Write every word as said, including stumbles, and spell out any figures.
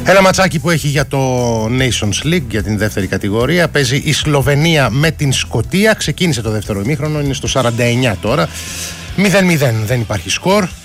Ένα ματσάκι που έχει για το Nations League, για την δεύτερη κατηγορία. Παίζει η Σλοβενία με την Σκωτία. Ξεκίνησε το δεύτερο ημίχρονο, είναι στο σαράντα εννιά τώρα. μηδέν μηδέν, δεν υπάρχει σκορ.